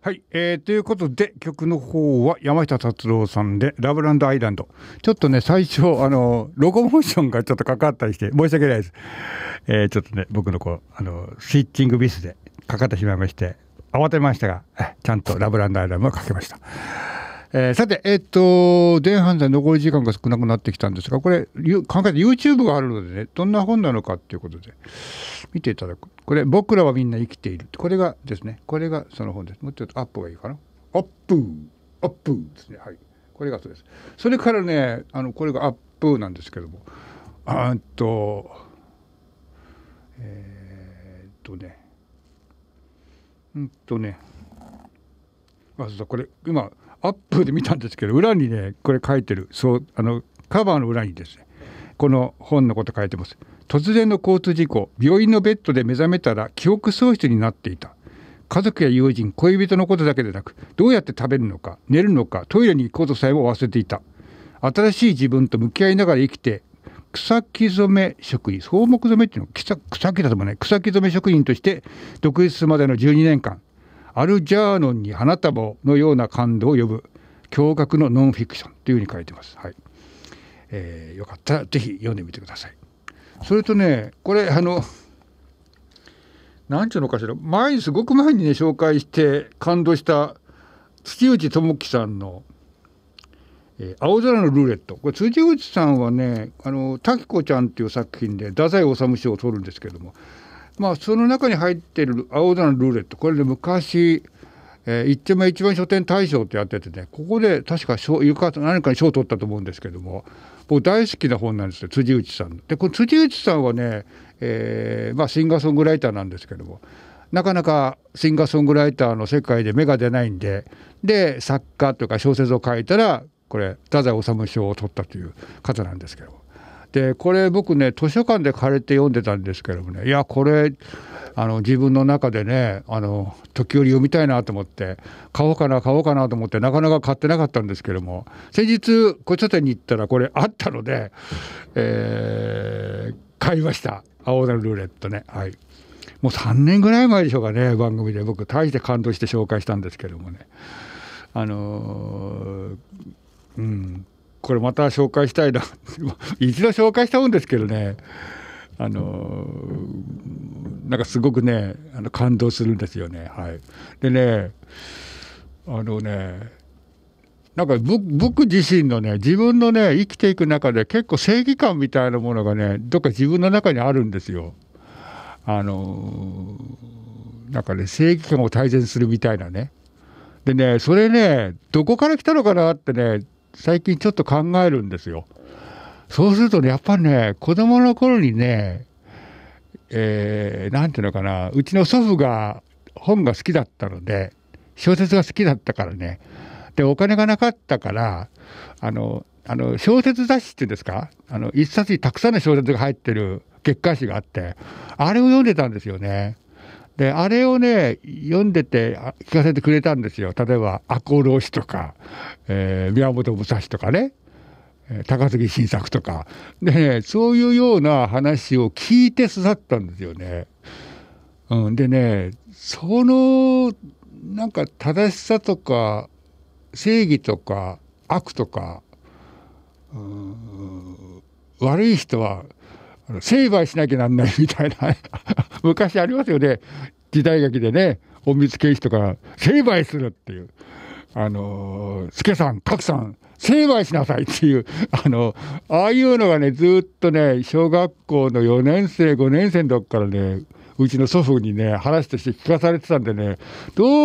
はい、ということで曲の方は山下達郎さんでラブランドアイランド。ちょっとね最初ロコモーションがちょっとかかったりして申し訳ないです。ちょっとね僕のスイッチングミスでかかってしまいまして慌てましたが、ちゃんとラブランドアイランドをかけました。さて前半で残り時間が少なくなってきたんですが、これ考えて YouTube があるのでね、どんな本なのかっていうことで見ていただく。これ僕らはみんな生きている、これがですね、これがその本です。もうちょっとアップがいいかな。アップですね。はい、これがそうです。それからねこれがアップなんですけども、そうだ、これ今アップで見たんですけど、裏にねこれ書いてる、そうカバーの裏にですねこの本のこと書いてます。突然の交通事故、病院のベッドで目覚めたら記憶喪失になっていた。家族や友人、恋人のことだけでなく、どうやって食べるのか寝るのかトイレに行くことさえも忘れていた。新しい自分と向き合いながら生きて、草木染め職員、草木染めっていうの草木だともね、草木染め職人として独立するまでの12年間、アルジャーノンに花束のような感動を呼ぶ驚愕のノンフィクションというふうに書いてます。はい、よかったらぜひ読んでみてください。それとね、これなんていうのかしら、すごく前にね紹介して感動した土内智樹さんの、青空のルーレット。これ土内さんはね滝子ちゃんっていう作品で太宰治賞を取るんですけども、その中に入っている青空のルーレット、これで昔一番書店大賞ってやっててね、ここで確か何かに賞を取ったと思うんですけども、僕大好きな本なんですよ、辻内さんで。この辻内さんはね、シンガーソングライターなんですけども、なかなかシンガーソングライターの世界で芽が出ないんで、作家というか小説を書いたらこれ太宰治賞を取ったという方なんですけども、でこれ僕ね図書館で借りて読んでたんですけどもね、いやこれ自分の中でね時折読みたいなと思って買おうかなと思ってなかなか買ってなかったんですけども、先日古書店に行ったらこれあったので、買いました。青空ルーレットね。はい、もう3年ぐらい前でしょうかね、番組で僕大して感動して紹介したんですけどもね、これまた紹介したいな一度紹介したもんですけどね、なんかすごくね感動するんですよね。はい、でねなんか僕自身のね自分のね生きていく中で結構正義感みたいなものがねどっか自分の中にあるんですよ。なんかね正義感を大切するみたいなね。でねそれねどこから来たのかなってね最近ちょっと考えるんですよ。そうするとねやっぱりね子供の頃にねなんていうのかな、うちの祖父が本が好きだったので小説が好きだったからね、でお金がなかったから小説雑誌っていうんですか、一冊にたくさんの小説が入ってる月刊誌があって、あれを読んでたんですよね。であれをね読んでて聞かせてくれたんですよ。例えば赤穂浪士とか、宮本武蔵とかね、高杉晋作とかで、ね、そういうような話を聞いて育ったんですよね。でねなんか正しさとか正義とか悪とか悪い人は成敗しなきゃなんないみたいな昔ありますよね、時代劇でね、隠密警視とか成敗するっていう助さん格さん成敗しなさいっていうああいうのがねずっとね小学校の4年生5年生の時からねうちの祖父にね話として聞かされてたんでね、どう